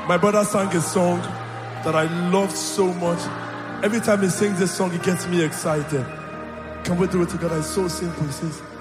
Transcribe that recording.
My brother sang a song that I love so much. Every time he sings this song, it gets me excited. Can we do it together? It's so simple. It says,